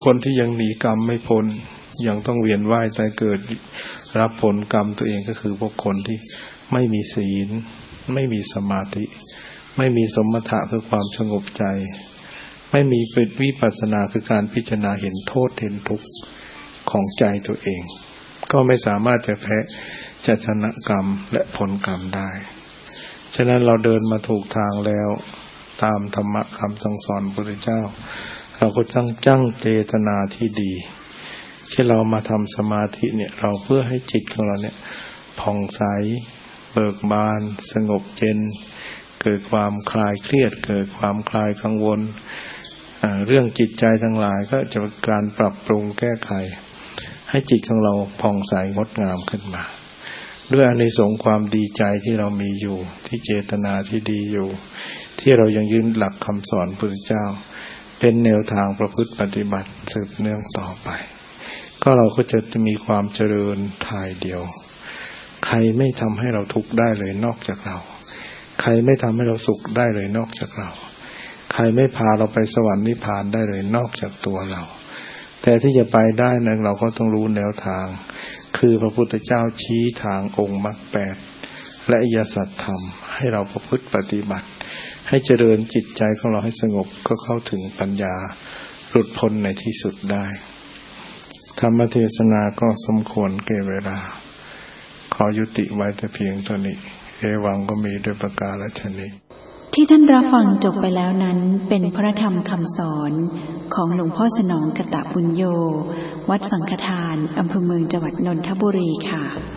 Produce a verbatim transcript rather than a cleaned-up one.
คนที่ยังหนีกรรมไม่พ้นยังต้องเวียนว่ายตายเกิดรับผลกรรมตัวเองก็คือพวกคนที่ไม่มีศีลไม่มีสมาธิไม่มีสมถะคือความสงบใจไม่มีวิปัสสนาคือการพิจารณาเห็นโทษเห็นทุกข์ของใจตัวเองก็ไม่สามารถจะแพ้จะชนะกรรมและผลกรรมได้ฉะนั้นเราเดินมาถูกทางแล้วตามธรรมะคำสั่งสอนพระพุทธเจ้าเราก็ตั้งจังเจตนาที่ดีที่เรามาทำสมาธิเนี่ยเราเพื่อให้จิตของเราเนี่ยผ่องใสเบิกบานสงบเย็นเกิดความคลายเครียดเกิดความคลายกังวลเรื่องจิตใจทั้งหลายก็จะเป็นการปรับปรุงแก้ไขให้จิตของเราผ่องใสงดงามขึ้นมาด้วยอานิสงส์ความดีใจที่เรามีอยู่ที่เจตนาที่ดีอยู่ที่เรายังยืนหลักคำสอนพระพุทธเจ้าเป็นแนวทางประพฤติปฏิบัติสืบเนื่องต่อไปก็เราก็จะมีความเจริญทายเดียวใครไม่ทำให้เราทุกข์ได้เลยนอกจากเราใครไม่ทำให้เราสุขได้เลยนอกจากเราใครไม่พาเราไปสวรรค์นิพพานได้เลยนอกจากตัวเราแต่ที่จะไปได้นั้นเราก็ต้องรู้แนวทางคือพระพุทธเจ้าชี้ทางองค์มรรคแปดและอริยสัจธรรมให้เราประพฤติปฏิบัติให้เจริญจิตใจของเราให้สงบก็เข้าถึงปัญญาหลุดพ้นในที่สุดได้ธรรมเทศนาก็สมควรแก่เวลาขอยุติไว้แต่เพียงเท่านี้เอวังก็มีด้วยประกาศนี้ที่ท่านรับฟังจบไปแล้วนั้นเป็นพระธรรมคำสอนของหลวงพ่อสนองกตบุญโญวัดสังฆทานอำเภอเมืองจังหวัดนนทบุรีค่ะ